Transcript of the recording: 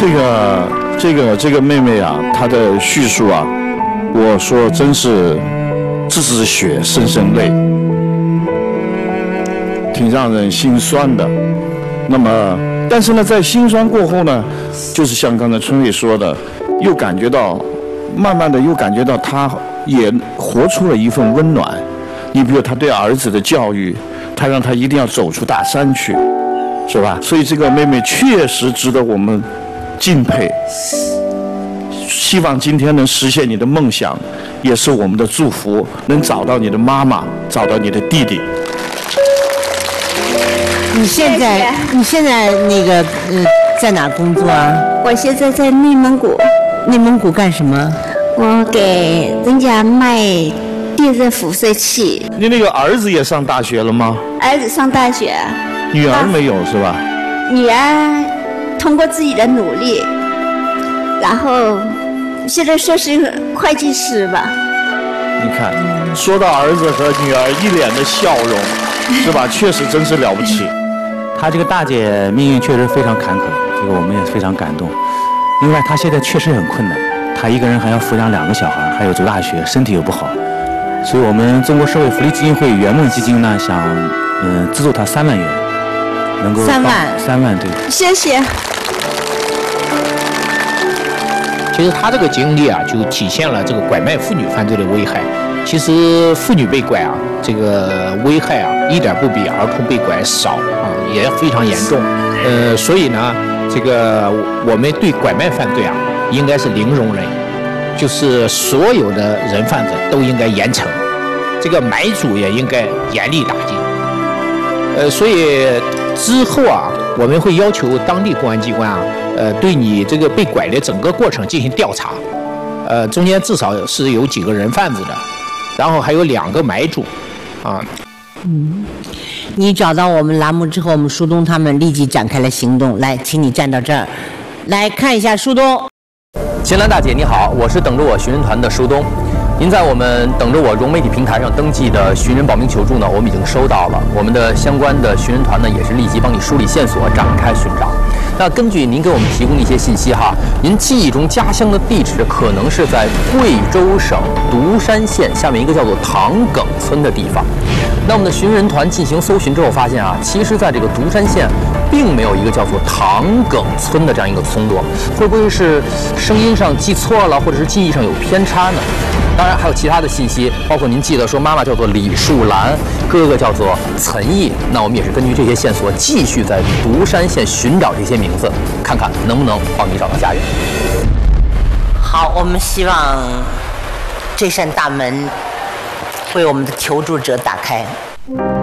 这个妹妹啊，她的叙述啊，我说真是字字血声声泪，挺让人心酸的。那么，但是呢，在心酸过后呢，就是像刚才春瑞说的，又感觉到，慢慢的又感觉到她也活出了一份温暖。你比如她对儿子的教育，她让他一定要走出大山去，是吧？所以这个妹妹确实值得我们敬佩。希望今天能实现你的梦想，也是我们的祝福，能找到你的妈妈，找到你的弟弟。 你现在那个在哪工作啊？ 我现在在内蒙古。 内蒙古干什么？ 我给人家卖电热辐射器。 你那个儿子也上大学了吗？ 儿子上大学。 女儿没有是吧？ 女儿通过自己的努力，然后现在说是会计师吧。 你看，说到儿子和女儿一脸的笑容，是吧？确实真是了不起。 她这个大姐命运确实非常坎坷，这个我们也非常感动。另外，她现在确实很困难，她一个人还要抚养2个小孩，还有读大学，身体又不好，所以我们中国社会福利基金会圆梦基金呢，想资助她3万元，能够 3 万对。 谢谢。 其实他这个经历啊，就体现了这个拐卖妇女犯罪的危害。其实妇女被拐啊，这个危害啊，一点不比儿童被拐少啊，也非常严重。所以呢，这个我们对拐卖犯罪啊，应该是零容忍，就是所有的人贩子都应该严惩，这个买主也应该严厉打击。所以之后啊，我们会要求当地公安机关啊，对你这个被拐的整个过程进行调查，中间至少是有几个人贩子的，然后还有2个买主，啊。 你找到我们栏目之后，我们舒东他们立即展开了行动。来，请你站到这儿，来看一下舒东。 秦岚大姐你好，我是等着我寻人团的舒东。您在我们等着我融媒体平台上登记的寻人保命求助呢，我们已经收到了。我们的相关的寻人团呢，也是立即帮你梳理线索，展开寻找。那根据您给我们提供的一些信息哈，您记忆中家乡的地址可能是在贵州省独山县下面一个叫做唐埂村的地方。那我们的寻人团进行搜寻之后发现啊，其实在这个独山县并没有一个叫做唐埂村的这样一个村落，会不会是声音上记错了，或者是记忆上有偏差呢？当然还有其他的信息，包括您记得说妈妈叫做李树兰，哥哥叫做岑毅。那我们也是根据这些线索，继续在独山县寻找这些名字，看看能不能帮你找到家园。 好，我们希望这扇大门为我们的求助者打开。